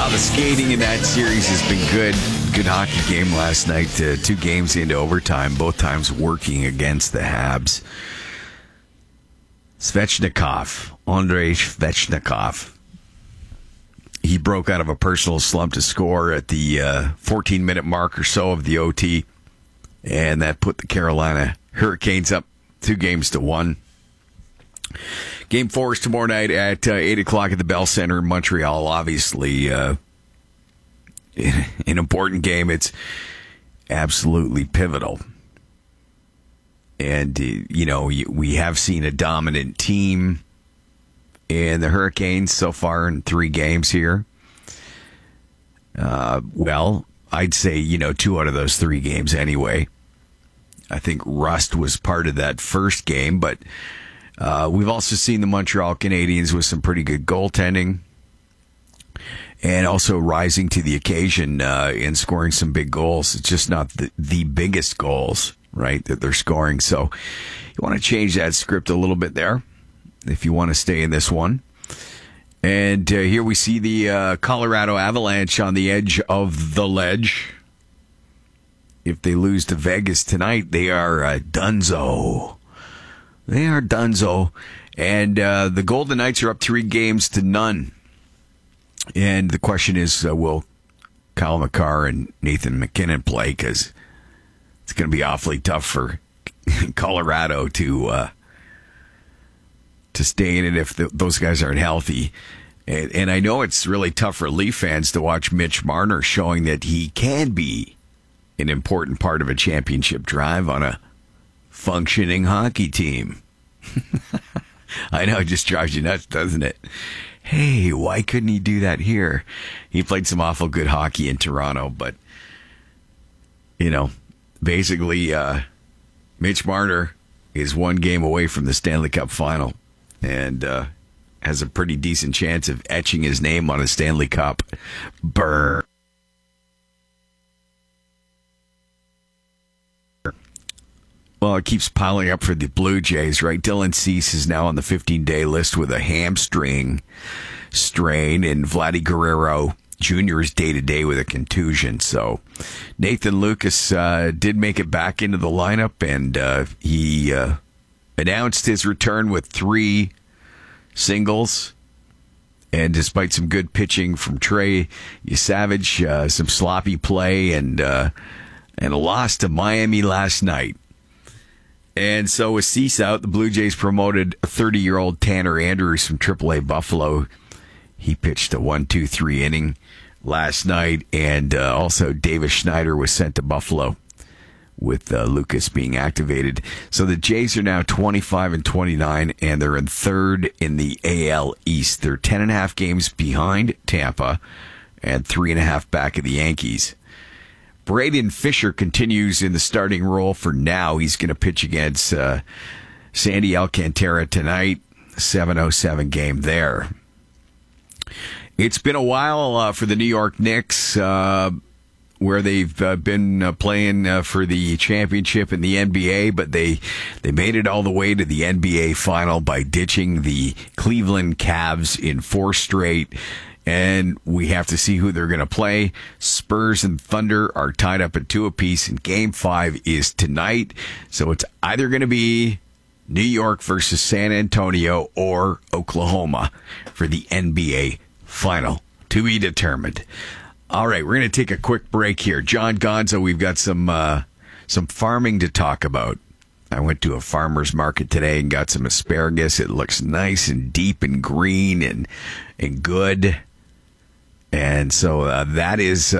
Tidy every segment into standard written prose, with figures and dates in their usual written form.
The skating in that series has been good. Good hockey game last night. 2 games into overtime, both times working against the Habs. Andrei Svechnikov. He broke out of a personal slump to score at the 14-minute mark or so of the OT, and that put the Carolina Hurricanes up 2-1. Game 4 is tomorrow night at 8 o'clock at the Bell Center in Montreal. Obviously, an important game. It's absolutely pivotal. And, we have seen a dominant team in the Hurricanes so far in 3 games here. I'd say, 2 out of those 3 games anyway. I think rust was part of that first game, but we've also seen the Montreal Canadiens with some pretty good goaltending and also rising to the occasion in scoring some big goals. It's just not the biggest goals, right, that they're scoring. So you want to change that script a little bit there if you want to stay in this one. And here we see the Colorado Avalanche on the edge of the ledge. If they lose to Vegas tonight, they are donezo. They are donezo. And the Golden Knights are up 3-0. And the question is, will Kyle McCarr and Nathan MacKinnon play? Because it's going to be awfully tough for Colorado to stay in it if those guys aren't healthy. And I know it's really tough for Leaf fans to watch Mitch Marner showing that he can be an important part of a championship drive on a functioning hockey team. I know, it just drives you nuts, doesn't it? Hey, why couldn't he do that here? He played some awful good hockey in Toronto, but, basically, Mitch Marner is 1 game away from the Stanley Cup final and has a pretty decent chance of etching his name on a Stanley Cup. Burr. Well, it keeps piling up for the Blue Jays, right? Dylan Cease is now on the 15-day list with a hamstring strain, and Vladdy Guerrero Jr. is day-to-day with a contusion. So Nathan Lucas did make it back into the lineup, and he announced his return with 3 singles. And despite some good pitching from Trey Savage, some sloppy play, and a loss to Miami last night. And so with Cease out, the Blue Jays promoted a 30-year-old Tanner Andrews from AAA Buffalo. He pitched a 1-2-3 inning last night. And also Davis Schneider was sent to Buffalo with Lucas being activated. So the Jays are now 25-29, and they're in 3rd in the AL East. They're 10.5 games behind Tampa and 3.5 back of the Yankees. Braden Fisher continues in the starting role for now. He's going to pitch against Sandy Alcantara tonight. 7:07 game there. It's been a while for the New York Knicks, where they've been playing for the championship in the NBA, but they made it all the way to the NBA final by ditching the Cleveland Cavs in 4 straight. And we have to see who they're going to play. Spurs and Thunder are tied up at 2 apiece, and Game 5 is tonight. So it's either going to be New York versus San Antonio or Oklahoma for the NBA final, to be determined. All right, we're going to take a quick break here. John Gonzo, we've got some farming to talk about. I went to a farmer's market today and got some asparagus. It looks nice and deep and green and good. And so that is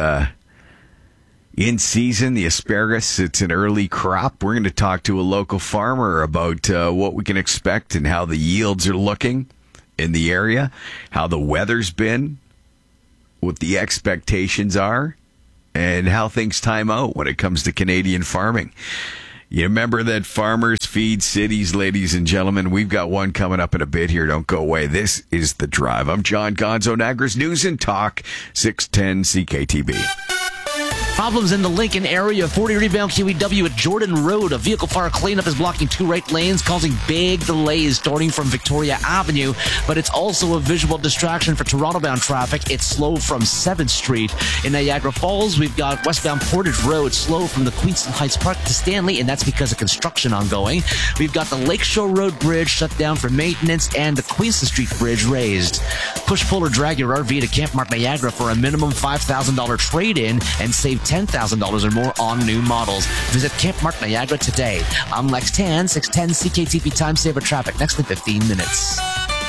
in season, the asparagus. It's an early crop. We're going to talk to a local farmer about what we can expect and how the yields are looking in the area, how the weather's been, what the expectations are, and how things time out when it comes to Canadian farming. You remember that farmers feed cities, ladies and gentlemen. We've got one coming up in a bit here. Don't go away. This is The Drive. I'm John Gonzo, Niagara's News and Talk, 610 CKTB. Problems in the Lincoln area. 40 rebound QEW at Jordan Road. A vehicle fire cleanup is blocking 2 right lanes, causing big delays starting from Victoria Avenue. But it's also a visual distraction for Toronto-bound traffic. It's slow from 7th Street. In Niagara Falls, we've got westbound Portage Road slow from the Queenston Heights Park to Stanley, and that's because of construction ongoing. We've got the Lakeshore Road Bridge shut down for maintenance and the Queenston Street Bridge raised. Push, pull, or drag your RV to Camp Mark Niagara for a minimum $5,000 trade-in and save $10,000 or more on new models. Visit Camp Mark Niagara today. I'm Lex Tan, 610 CKTP Time Saver Traffic. Next in 15 minutes.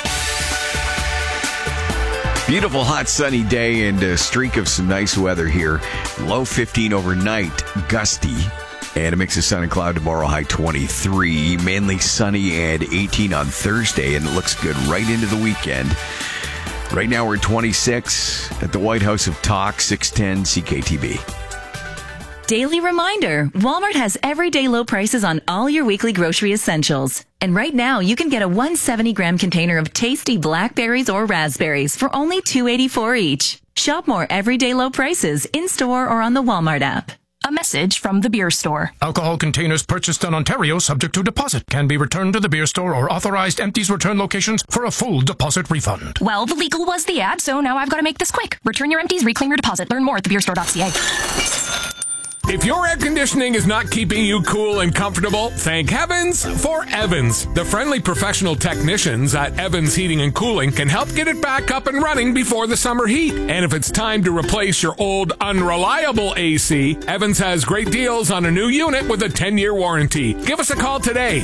Beautiful, hot, sunny day and a streak of some nice weather here. Low 15 overnight, gusty. And a mix of sun and cloud tomorrow, high 23. Mainly sunny and 18 on Thursday, and it looks good right into the weekend. Right now we're 26 at the White House of Talk, 610 CKTB. Daily reminder, Walmart has everyday low prices on all your weekly grocery essentials. And right now, you can get a 170-gram container of tasty blackberries or raspberries for only $2.84 each. Shop more everyday low prices in-store or on the Walmart app. A message from the beer store. Alcohol containers purchased in Ontario subject to deposit can be returned to the beer store or authorized empties return locations for a full deposit refund. Well, the legal was the ad, so now I've got to make this quick. Return your empties, reclaim your deposit. Learn more at thebeerstore.ca. If your air conditioning is not keeping you cool and comfortable, thank heavens for Evans. The friendly professional technicians at Evans Heating and Cooling can help get it back up and running before the summer heat. And if it's time to replace your old, unreliable AC, Evans has great deals on a new unit with a 10-year warranty. Give us a call today,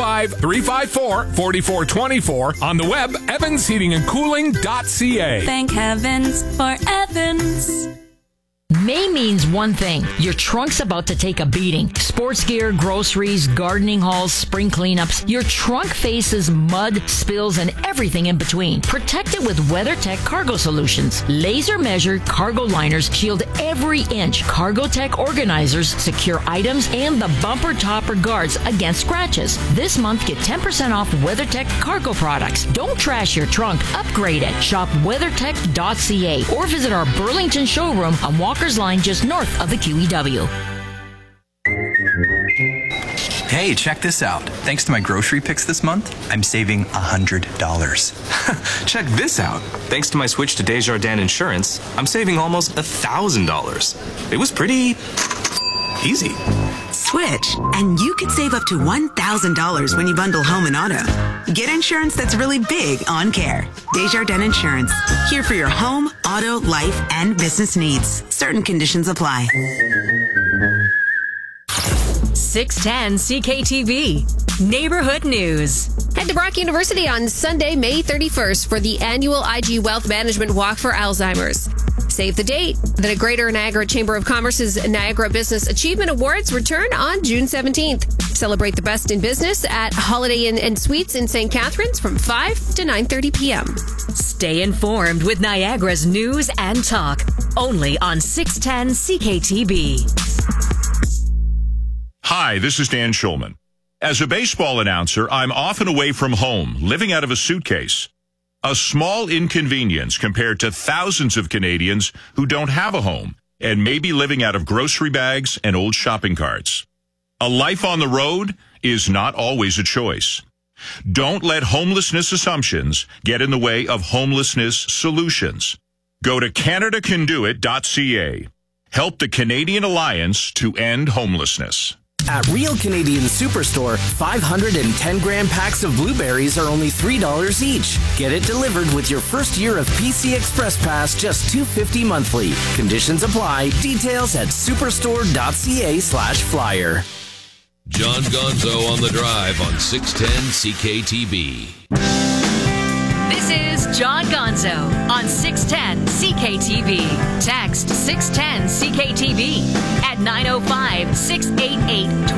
905-354-4424. On the web, evansheatingandcooling.ca. Thank heavens for Evans. May means one thing. Your trunk's about to take a beating. Sports gear, groceries, gardening hauls, spring cleanups. Your trunk faces mud, spills, and everything in between. Protect it with WeatherTech Cargo Solutions. Laser-measured cargo liners shield every inch. CargoTech organizers secure items and the bumper topper guards against scratches. This month, get 10% off WeatherTech cargo products. Don't trash your trunk. Upgrade it. Shop weathertech.ca or visit our Burlington showroom on Walker's Line just north of the QEW. Hey, check this out. Thanks to my grocery picks this month, I'm saving $100. Check this out. Thanks to my switch to Desjardins Insurance, I'm saving almost $1,000. It was pretty easy. Switch, and you could save up to $1,000 when you bundle home and auto. Get insurance that's really big on care. Desjardins Insurance. Here for your home, auto, life, and business needs. Certain conditions apply. 610 CKTV. Neighborhood News. Head to Brock University on Sunday, May 31st for the annual IG Wealth Management Walk for Alzheimer's. Save the date. The Greater Niagara Chamber of Commerce's Niagara Business Achievement Awards return on June 17th. Celebrate the best in business at Holiday Inn and Suites in St. Catharines from 5 to 9:30 p.m. Stay informed with Niagara's news and talk. Only on 610 CKTB. Hi, this is Dan Schulman. As a baseball announcer, I'm often away from home, living out of a suitcase. A small inconvenience compared to thousands of Canadians who don't have a home and may be living out of grocery bags and old shopping carts. A life on the road is not always a choice. Don't let homelessness assumptions get in the way of homelessness solutions. Go to CanadaCanDoIt.ca. Help the Canadian Alliance to End Homelessness. At Real Canadian Superstore, 510-gram packs of blueberries are only $3 each. Get it delivered with your first year of PC Express Pass, just $2.50 monthly. Conditions apply. Details at superstore.ca/flyer. John Gonzo on the Drive on 610 CKTB. This is John Gonzo on 610 CKTB. Text 610 CKTB at 905-688-20.